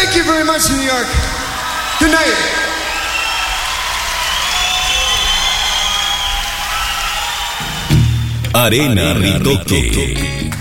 Thank you very much, New York. Good night. Arena Ritoque.